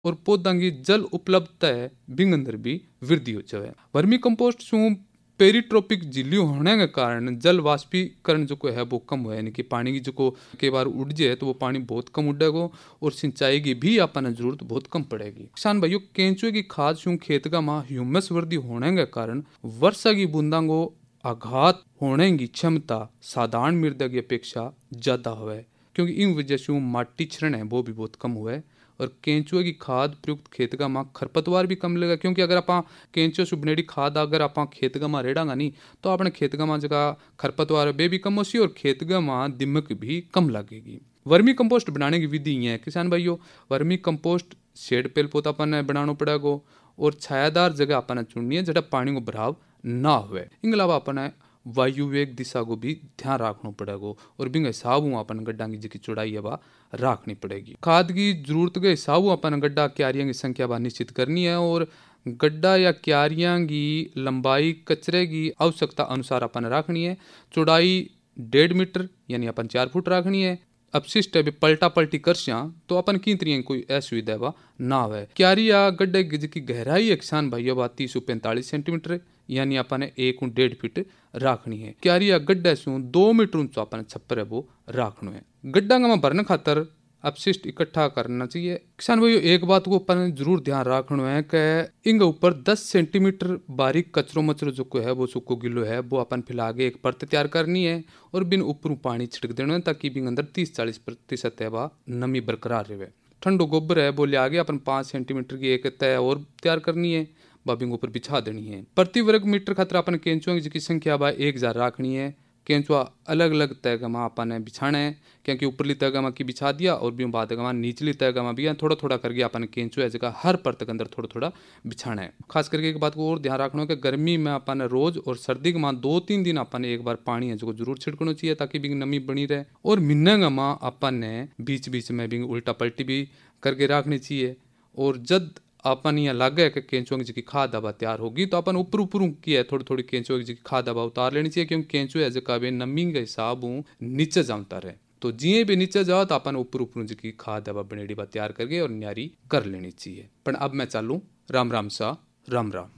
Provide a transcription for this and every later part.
और पौधा की जल उपलब्धता है बिंग अंदर भी वृद्धि हो जाए। वर्मी कंपोस्ट शू पेरिट्रोपिक झिल्ली होने के कारण जल वाष्पीकरण जो है वो कम हुआ, यानी कि पानी की जो के बार उड़ जाए तो वो पानी बहुत कम उड़ेगा और सिंचाई की भी अपन जरूरत बहुत कम पड़ेगी। किसान भाइयों, केंचुए की खाद शू खेत का मां ह्यूमस वृद्धि होने के कारण वर्षा की बूंदा को आघात होने की क्षमता साधारण मृदा की अपेक्षा ज्यादा हुआ, क्योंकि इन वजह से माटी क्षरण है वो भी बहुत कम हुआ है। और केंचुए की खाद प्रयुक्त खेत का मां खरपतवार भी कम लगेगा, क्योंकि अगर आप केंचुए से बनेड़ी खाद अगर आप खेत का मां रेड़ांगा नहीं तो अपने खेत का मां जगह खरपतवार बे भी कम होसी और खेत का मां दिमक भी कम लगेगी। वर्मी कंपोस्ट बनाने की विधि ये है किसान भाइयों। वर्मी कंपोस्ट शेड पेल पोता अपन बनाना पड़ेगा और छायादार जगह अपन चुननी है जहाँ पानी को भराव ना हुए। इनके अलावा अपन वायु वेग दिशा को भी ध्यान रखना पड़ेगा और बिंग हिसाब अपन गड्ढा की जिसकी चौड़ाई है वह रखनी पड़ेगी। खाद की जरूरत के हिसाब अपन गड्ढा क्यारियां की संख्या वह निश्चित करनी है और गड्ढा या क्यारियां की लंबाई कचरे की आवश्यकता अनुसार अपन रखनी है। चौड़ाई 1.5 मीटर यानी अपन 4 फुट रखनी है। अपशिष्ट है पलटा पलटी करसियां तो अपन की तरीके कोई असुविधा वह ना हो। क्यारी या गड्ढे की गहराई है किसान भाइयों वह 30 से 45 सेंटीमीटर यानी अपन 1.5 फीट रखनी है। क्यारी या गड्ढे से 2 मीटर ऊंचा अपन छप्पर है वो रखना है। गड्ढा में भरने खातर अपशिष्ट इकट्ठा करना चाहिए। किसान भाइयों, एक बात को अपन जरूर ध्यान रखना है कि इनके ऊपर 10 सेंटीमीटर बारीक कचरो मचरो जो है वो सुको गिलो है वो अपन फिला के एक परत तैयार करनी है और बिन ऊपर पानी छिड़क देना है ताकि बिन अंदर 30-40% है वह नमी बरकरार रहे। ठंडो गोबर है वो ले आगे अपन 5 सेंटीमीटर की एक तय और तैयार करनी है, बाबिंग ऊपर बिछा देनी है। प्रति वर्ग मीटर खातर अपन केंचुआ की संख्या बा 1000 रखनी है। केंचुआ अलग अलग तयगमा अपन बिछाना है, क्योंकि ऊपरली तयगमा की बिछा दिया और भी बाद नीचली तयगमा भी थोड़ा थोड़ा करके अपन केंचुआ जगह हर परत के अंदर थोड़ा थोड़ा बिछाना है। खास करके एक बात को और ध्यान रखना है कि गर्मी में अपन रोज और सर्दी के मां 2-3 दिन अपन एक बार पानी है जो जरूर छिड़कना चाहिए ताकि भी नमी बनी रहे। और मिन्ने का मां अपन ने बीच बीच में भी उल्टा पलटी भी करके रखनी चाहिए। और जब अपन यहाँ लगे कि केंचुआ की जी खाद दवा तैयार होगी तो अपन ऊपर ऊपर की है थोड़ी थोड़ी केंचुआ की जी खाद दवा उतार लेनी चाहिए, क्योंकि केंचुआ जगह भी नमी के हिसाब नीचे जाता रहे तो जिये भी नीचे जाओ तो अपन ऊपर ऊपर जी खाद दवा बनेड़ी बा तैयार करके और न्यारी कर लेनी चाहिए। पर अब मैं चालू राम राम सा राम राम।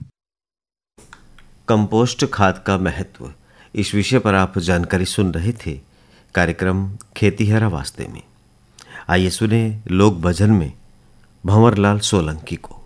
कंपोस्ट खाद का महत्व, इस विषय पर आप जानकारी सुन रहे थे कार्यक्रम खेती हरा वास्ते में। आइए सुने लोक भजन में भंवरलाल सोलंकी को।